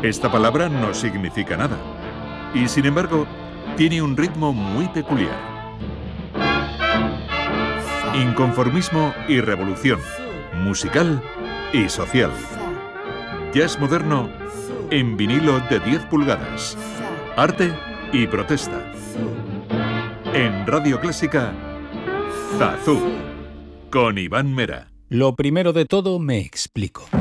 Esta palabra no significa nada. Y sin embargo, tiene un ritmo muy peculiar. Inconformismo y revolución. Musical y social. Jazz moderno en vinilo de 10 pulgadas. Arte y protesta. En Radio Clásica, Zazú, con Iván Mera. Lo primero de todo, me explico.